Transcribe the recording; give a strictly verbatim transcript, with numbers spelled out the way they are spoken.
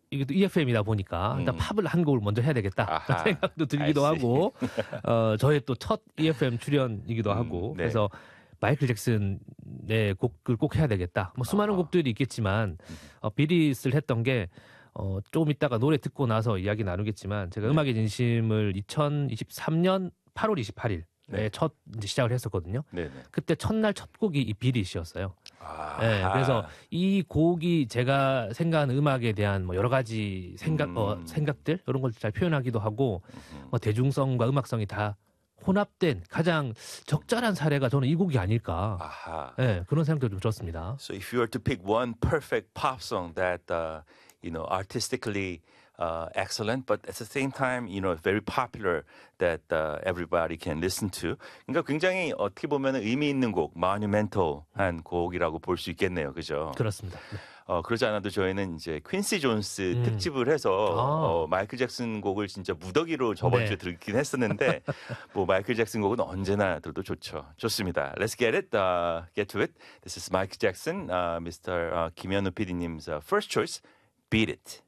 이게 또 이에프엠이다 보니까 일단 음. 팝을 한 곡을 먼저 해야 되겠다 아하. 생각도 들기도 I see. 하고 어, 저의 또 첫 이에프엠 출연이기도 음, 하고 네. 그래서 마이클 잭슨의 곡을 꼭 해야 되겠다. 뭐 수많은 아하. 곡들이 있겠지만 어, 비릿을 했던 게 어, 조금 이따가 노래 듣고 나서 이야기 나누겠지만 제가 네. 음악의 진심을 이천이십삼 년 팔월 이십팔일에 네. 첫 이제 시작을 했었거든요. 네네. 그때 첫날 첫 곡이 이 비릿이었어요. 아. 네, 그래서 이 곡이 제가 생각하는 음악에 대한 뭐 여러 가지 생각, 음. 어, 생각들 이런 걸 잘 표현하기도 하고 어, 대중성과 음악성이 다 혼합된 가장 적절한 사례가 저는 이 곡이 아닐까. 아하. 네, 그런 생각도 좀 들었습니다. So if you were to pick one perfect pop song that uh, you know artistically uh, excellent, but at the same time you know very popular that uh, everybody can listen to. 그러니까 굉장히 어떻게 보면 의미 있는 곡, monumental한 곡이라고 볼 수 있겠네요, 그죠? 그렇습니다. 네. 어, 그러지 않아도 저희는 이제 퀸시 존스 음. 특집을 해서 아. 어, 마이클 잭슨 곡을 진짜 무더기로 저번 네. 주에 듣긴 했었는데 뭐 마이클 잭슨 곡은 언제나 들어도 좋죠. 좋습니다. Let's get it, uh, get to it. This is Michael Jackson, uh, 미스터 uh, 김현우 피디님's uh, first choice, Beat It.